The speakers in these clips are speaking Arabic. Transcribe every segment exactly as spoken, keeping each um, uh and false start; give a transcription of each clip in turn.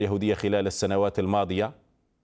اليهودية خلال السنوات الماضية؟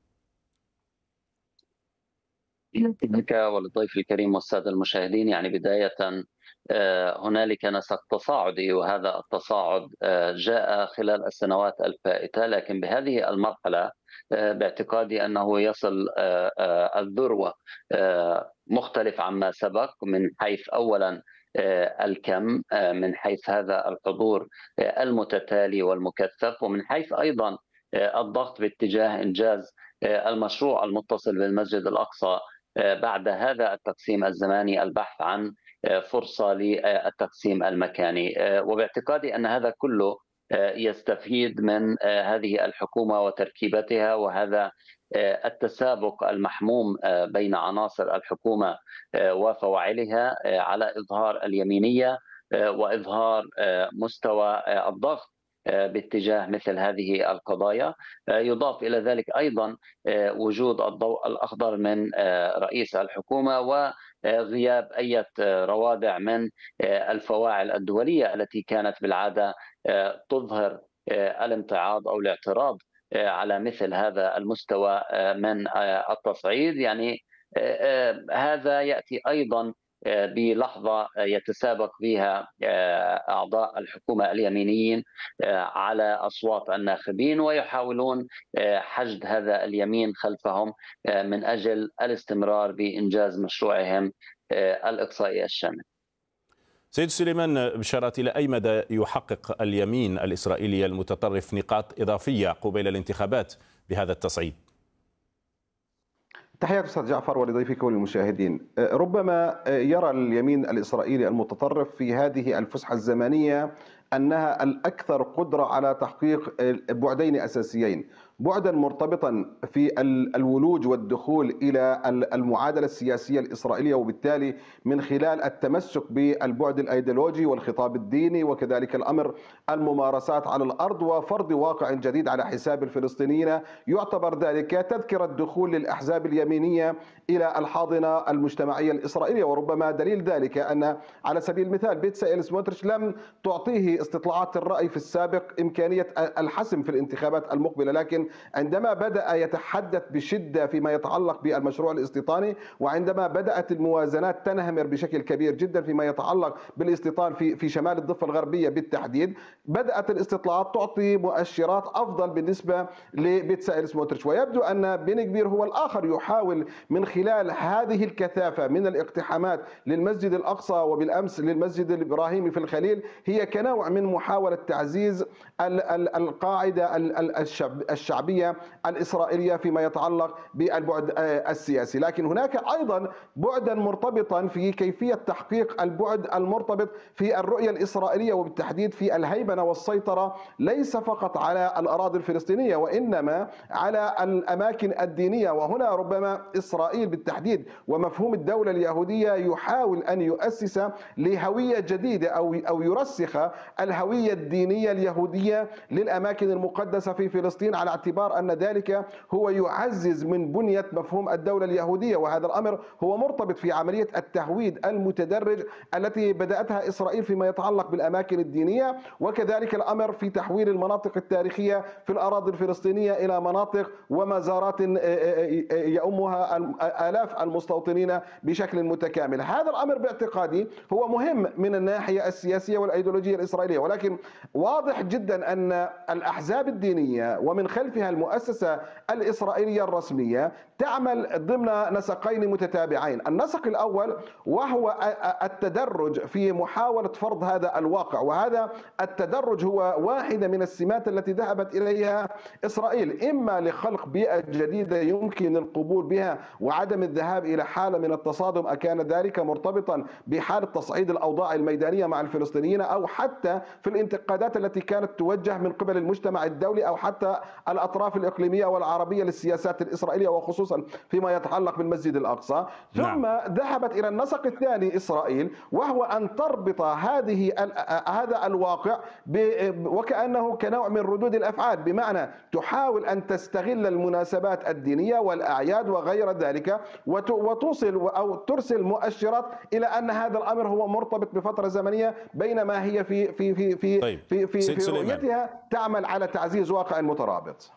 لك وللضيف الكريم والسادة المشاهدين، يعني بداية آه، هنالك نسق تصاعدي، وهذا التصاعد آه، جاء خلال السنوات الفائتة، لكن بهذه المرحلة آه، باعتقادي أنه يصل آه، آه، الذروة آه، مختلف عما سبق، من حيث أولا آه، الكم، آه، من حيث هذا الحضور آه، المتتالي والمكثف، ومن حيث أيضا آه، الضغط باتجاه إنجاز آه، المشروع المتصل بالمسجد الأقصى بعد هذا التقسيم الزماني، البحث عن فرصة للتقسيم المكاني. وباعتقادي أن هذا كله يستفيد من هذه الحكومة وتركيبتها، وهذا التسابق المحموم بين عناصر الحكومة وفواعلها على إظهار اليمينية وإظهار مستوى الضغط باتجاه مثل هذه القضايا. يضاف إلى ذلك أيضا وجود الضوء الأخضر من رئيس الحكومة، وغياب أي روادع من الفواعل الدولية التي كانت بالعادة تظهر الامتعاض أو الاعتراض على مثل هذا المستوى من التصعيد. يعني هذا يأتي أيضا بلحظة يتسابق فيها أعضاء الحكومة اليمينيين على أصوات الناخبين، ويحاولون حشد هذا اليمين خلفهم من أجل الاستمرار بإنجاز مشروعهم الإقصائي الشامل. سيد سليمان بشارات، إلى أي مدى يحقق اليمين الإسرائيلي المتطرف نقاط إضافية قبيل الانتخابات بهذا التصعيد؟ تحياتي أستاذ جعفر ولضيفك وللمشاهدين. ربما يرى اليمين الإسرائيلي المتطرف في هذه الفسحة الزمنية أنها الأكثر قدرة على تحقيق بعدين أساسيين: بعدا مرتبطا في الولوج والدخول إلى المعادلة السياسية الإسرائيلية، وبالتالي من خلال التمسك بالبعد الأيديولوجي والخطاب الديني، وكذلك الأمر الممارسات على الأرض وفرض واقع جديد على حساب الفلسطينيين. يعتبر ذلك تذكرة دخول للأحزاب اليمينية إلى الحاضنة المجتمعية الإسرائيلية. وربما دليل ذلك أن على سبيل المثال بيتسائل سموتريتش لم تعطيه استطلاعات الرأي في السابق إمكانية الحسم في الانتخابات المقبلة، لكن عندما بدأ يتحدث بشدة فيما يتعلق بالمشروع الاستيطاني، وعندما بدأت الموازنات تنهمر بشكل كبير جدا فيما يتعلق بالاستيطان في في شمال الضفة الغربية بالتحديد، بدأت الاستطلاعات تعطي مؤشرات أفضل بالنسبة لبيتسائل سموتريتش. ويبدو أن بن غفير هو الآخر يحاول من خلال هذه الكثافة من الاقتحامات للمسجد الأقصى وبالأمس للمسجد الإبراهيمي في الخليل، هي كنوع من محاولة تعزيز القاعدة الشعبية الإسرائيلية فيما يتعلق بالبعد السياسي. لكن هناك أيضا بعدا مرتبطا في كيفية تحقيق البعد المرتبط في الرؤية الإسرائيلية، وبالتحديد في الهيمنة والسيطرة ليس فقط على الأراضي الفلسطينية وإنما على الأماكن الدينية. وهنا ربما إسرائيل بالتحديد ومفهوم الدولة اليهودية يحاول أن يؤسس لهوية جديدة أو أو يرسخ الهوية الدينية اليهودية للأماكن المقدسة في فلسطين، على اعتبار أن ذلك هو يعزز من بنية مفهوم الدولة اليهودية. وهذا الأمر هو مرتبط في عملية التهويد المتدرج التي بدأتها إسرائيل فيما يتعلق بالأماكن الدينية، وكذلك الأمر في تحويل المناطق التاريخية في الأراضي الفلسطينية إلى مناطق ومزارات يؤمها آلاف المستوطنين بشكل متكامل. هذا الأمر باعتقادي هو مهم من الناحية السياسية والأيديولوجية الإسرائيلية، ولكن واضح جدا أن الأحزاب الدينية ومن خلفها المؤسسة الإسرائيلية الرسمية تعمل ضمن نسقين متتابعين. النسق الأول وهو التدرج في محاولة فرض هذا الواقع، وهذا التدرج هو واحدة من السمات التي ذهبت إليها إسرائيل، إما لخلق بيئة جديدة يمكن القبول بها وعدم الذهاب إلى حالة من التصادم أكان ذلك مرتبطا بحالة تصعيد الأوضاع الميدانية مع الفلسطينيين، أو حتى في الانتقادات التي كانت توجه من قبل المجتمع الدولي أو حتى الأطراف الإقليمية والعربية للسياسات الإسرائيلية، وخصوصا فيما يتعلق بالمسجد الأقصى. ثم نعم. ذهبت إلى النسق الثاني إسرائيل، وهو أن تربط هذه هذا الواقع وكأنه كنوع من ردود الأفعال، بمعنى تحاول أن تستغل المناسبات الدينية والأعياد وغير ذلك وتوصل أو ترسل مؤشرات إلى أن هذا الأمر هو مرتبط بفترة زمنية، بينما هي في في في في طيب. في في, في رؤيتها تعمل على تعزيز واقع مترابط.